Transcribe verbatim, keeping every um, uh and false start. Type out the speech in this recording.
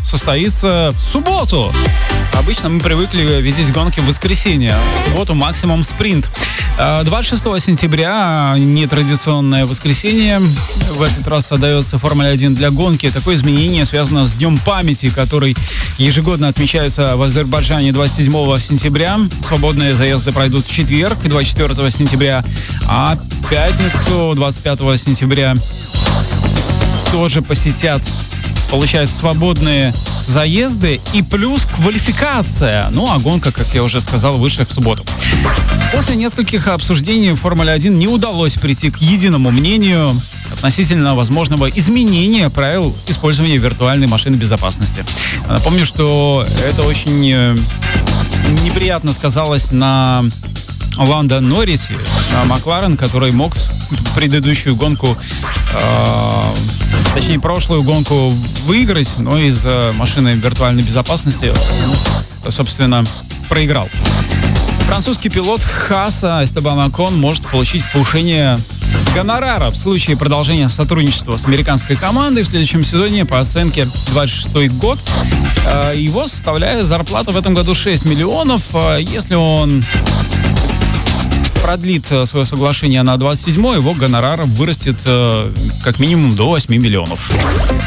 состоится в субботу. Обычно мы привыкли видеть гонки в воскресенье. В субботу максимум спринт. двадцать шестого сентября, нетрадиционное воскресенье. В этот раз отдается Формуле один для гонки. Такое изменение связано с Днем памяти, который ежегодно отмечается в Азербайджане двадцать седьмого сентября. Свободные заезды пройдут в четверг, двадцать четвёртого сентября, а пятницу, двадцать пятого сентября, тоже посетят, получается, свободные заезды и плюс квалификация. Ну, а гонка, как я уже сказал, выше в субботу. После нескольких обсуждений Формуле один не удалось прийти к единому мнению относительно возможного изменения правил использования виртуальной машины безопасности. Напомню, что это очень неприятно сказалось на Ландо Норрисе, на Макларен, который мог предыдущую гонку, э, точнее прошлую гонку выиграть, но из-за машины виртуальной безопасности, собственно, проиграл. Французский пилот Хааса Эстебан Окон может получить повышение гонорара в случае продолжения сотрудничества с американской командой в следующем сезоне по оценке двадцать шестой год. Его составляет зарплата в этом году шесть миллионов. Если он продлит свое соглашение на двадцать седьмой, его гонорар вырастет как минимум до восьми миллионов.